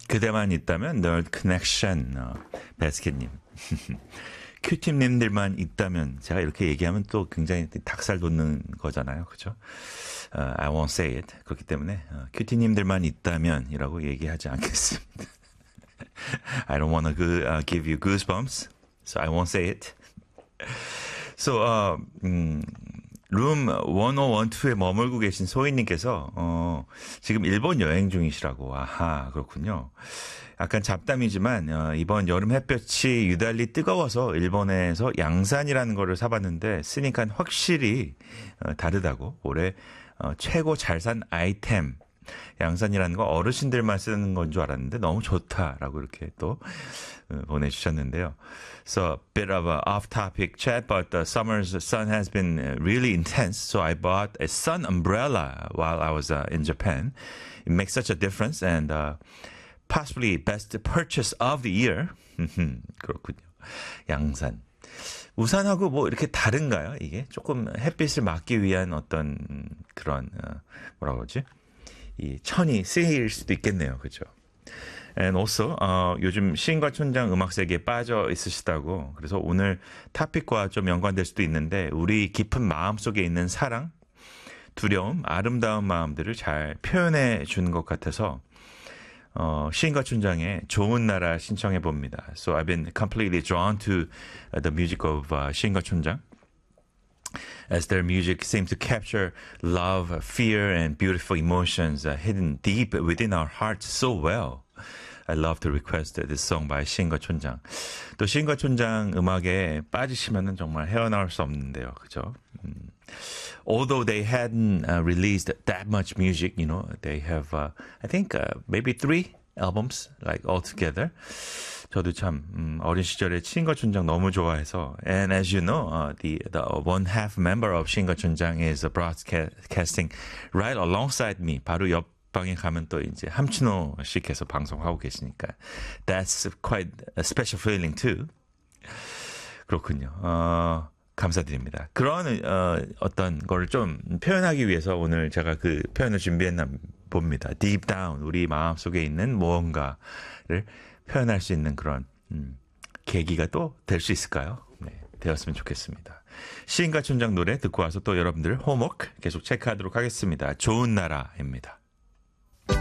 그대만 있다면 Nerd Connection. 베스켓님. 큐팀님들만 있다면 제가 이렇게 얘기하면 또 굉장히 닭살 돋는 거잖아요. 그렇죠? I won't say it. 그렇기 때문에 큐티님들만 있다면이라고 얘기하지 않겠습니다. I don't want to give you goosebumps, so I won't say it. So, 룸 1012에 머물고 계신 소희님께서 지금 일본 여행 중이시라고. 아하, 그렇군요. 약간 잡담이지만 이번 여름 햇볕이 유달리 뜨거워서 일본에서 양산이라는 거를 사봤는데 쓰니까 확실히 다르다고. 올해 최고 잘 산 아이템 양산이라는 거 어르신들만 쓰는 건 줄 알았는데 너무 좋다라고 이렇게 또 보내주셨는데요. So a bit of a off-topic chat, but the summer's sun has been really intense. So I bought a sun umbrella while I was in Japan. It makes such a difference, and possibly best purchase of the year. 그렇군요. 양산. 우산하고 뭐 이렇게 다른가요? 이게 조금 햇빛을 막기 위한 어떤 그런 뭐라고 그러지? 이 천이 쓰일 수도 있겠네요. 그렇죠? And also 요즘 시인과 촌장 음악 세계에 빠져 있으시다고. 그래서 오늘 토픽과 좀 연관될 수도 있는데 우리 깊은 마음속에 있는 사랑, 두려움, 아름다운 마음들을 잘 표현해 주는 것 같아서 시인과 촌장의 좋은 나라 신청해 봅니다. So I've been completely drawn to the music of 시인과 촌장. As their music seems to capture love, fear, and beautiful emotions hidden deep within our hearts so well. I love to request this song by 시인과 촌장. 또 시인과 촌장 음악에 빠지시면은 정말 헤어나올 수 없는데요. 그죠? Although they hadn't released that much music, you know, they have, I think, maybe 3 albums, like all together. 저도 참 어린 시절에 시인과 촌장 너무 좋아해서 and as you know the one half member of 시인과 촌장 is broadcasting right alongside me. 바로 옆방에 가면 또 이제 함춘호 씨께서 방송하고 계시니까 that's quite a special feeling too. 그렇군요. 감사드립니다. 그런 어떤 거를 좀 표현하기 위해서 오늘 제가 그 표현을 준비했나 봅니다. Deep down 우리 마음속에 있는 무언가를 표현할 수 있는 그런 계기가 또 될 수 있을까요? 네, 되었으면 좋겠습니다. 시인과 촌장 노래 듣고 와서 또 여러분들 홈워크 계속 체크하도록 하겠습니다. 좋은 나라입니다.